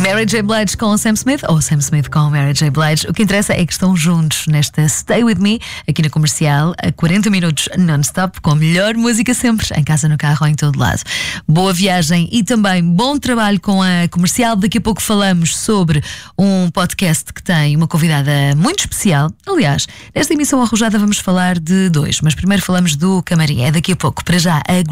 Mary J. Blige com Sam Smith ou Sam Smith com Mary J. Blige. O que interessa é que estão juntos nesta Stay With Me, aqui na Comercial, a 40 minutos non-stop, com a melhor música sempre, em casa, no carro ou em todo lado. Boa viagem e também bom trabalho com a Comercial. Daqui a pouco falamos sobre um podcast que tem uma convidada muito especial. Aliás, nesta emissão arrojada vamos falar de dois, mas primeiro falamos do Camarim. É daqui a pouco. Para já, a